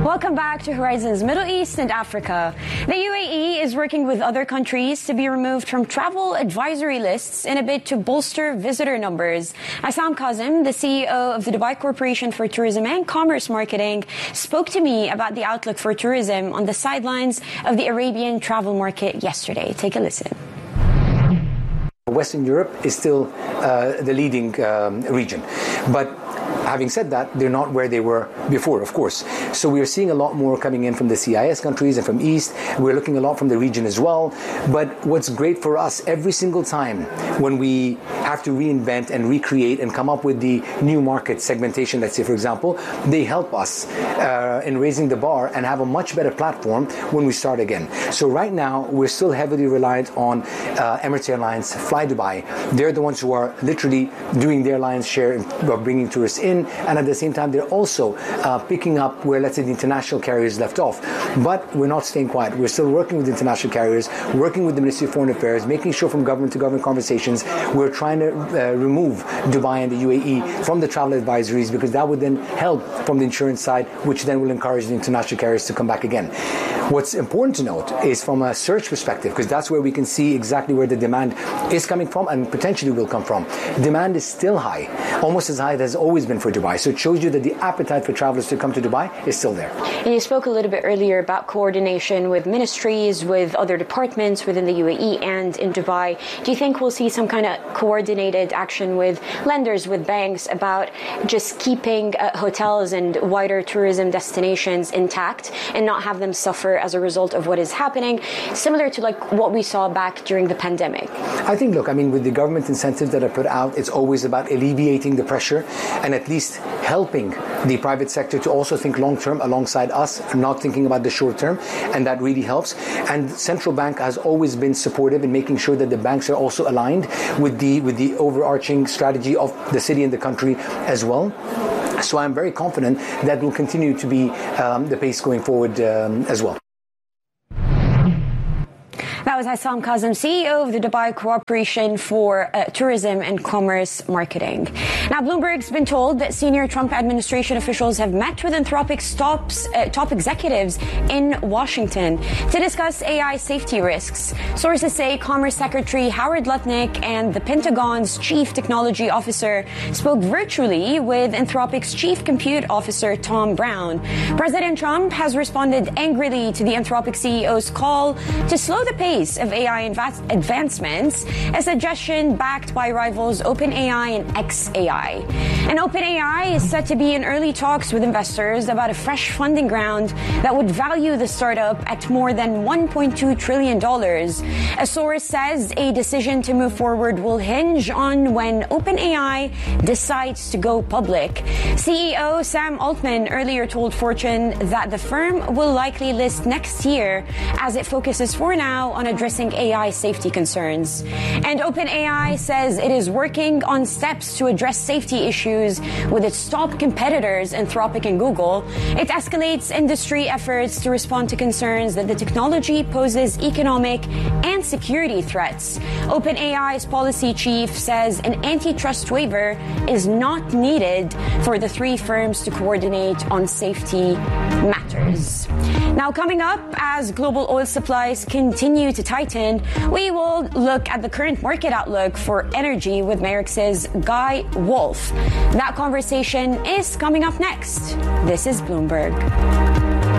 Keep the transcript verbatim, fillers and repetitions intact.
Welcome back to Horizons Middle East and Africa. The U A E is working with other countries to be removed from travel advisory lists in a bid to bolster visitor numbers. Assam Kazim, the C E O of the Dubai Corporation for Tourism and Commerce Marketing, spoke to me about the outlook for tourism on the sidelines of the Arabian travel market yesterday. Take a listen. Western Europe is still uh, the leading um, region, but having said that, they're not where they were before, of course. So we are seeing a lot more coming in from the C I S countries and from East. We're looking a lot from the region as well. But what's great for us, every single time when we have to reinvent and recreate and come up with the new market segmentation, let's say, for example, they help us uh, in raising the bar and have a much better platform when we start again. So right now, we're still heavily reliant on uh, Emirates Airlines, Fly Dubai. They're the ones who are literally doing their lion's share of bringing tourists in. And at the same time, they're also uh, picking up where, let's say, the international carriers left off. But we're not staying quiet. We're still working with international carriers, working with the Ministry of Foreign Affairs, making sure from government to government conversations, we're trying to uh, remove Dubai and the U A E from the travel advisories, because that would then help from the insurance side, which then will encourage the international carriers to come back again. What's important to note is from a search perspective, because that's where we can see exactly where the demand is coming from and potentially will come from. Demand is still high, almost as high as it has always been for Dubai. So it shows you that the appetite for travelers to come to Dubai is still there. And you spoke a little bit earlier about coordination with ministries, with other departments within the U A E and in Dubai. Do you think we'll see some kind of coordinated action with lenders, with banks, about just keeping uh, hotels and wider tourism destinations intact and not have them suffer as a result of what is happening, similar to like what we saw back during the pandemic? I think, look, I mean, with the government incentives that are put out, it's always about alleviating the pressure and at least helping the private sector to also think long-term alongside us, not thinking about the short-term, and that really helps. And central bank has always been supportive in making sure that the banks are also aligned with the with the overarching strategy of the city and the country as well. So I'm very confident that will continue to be um, the pace going forward um, as well. That was Assam Kazim, C E O of the Dubai Corporation for uh, Tourism and Commerce Marketing. Now, Bloomberg's been told that senior Trump administration officials have met with Anthropic's tops, uh, top executives in Washington to discuss A I safety risks. Sources say Commerce Secretary Howard Lutnick and the Pentagon's Chief Technology Officer spoke virtually with Anthropic's Chief Compute Officer Tom Brown. President Trump has responded angrily to the Anthropic C E O's call to slow the pace of A I advancements, a suggestion backed by rivals OpenAI and xAI. And OpenAI is set to be in early talks with investors about a fresh funding round that would value the startup at more than one point two trillion dollars. A source says a decision to move forward will hinge on when OpenAI decides to go public. C E O Sam Altman earlier told Fortune that the firm will likely list next year as it focuses for now on addressing A I safety concerns. And OpenAI says it is working on steps to address safety issues with its top competitors, Anthropic and Google. It escalates industry efforts to respond to concerns that the technology poses economic and security threats. OpenAI's policy chief says an antitrust waiver is not needed for the three firms to coordinate on safety matters. Now, coming up, as global oil supplies continue to tighten, we will look at the current market outlook for energy with Merix's Guy Wolf. That conversation is coming up next. This is Bloomberg.